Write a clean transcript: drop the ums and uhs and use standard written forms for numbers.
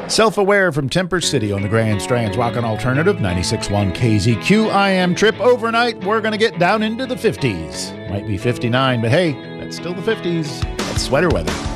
Self-aware from Temper City on the Grand Strand's Rockin' Alternative, 96.1 KZQ. I am Trip. Overnight, we're going to get down into the 50s. Might be 59, but hey, that's still the 50s. That's sweater weather.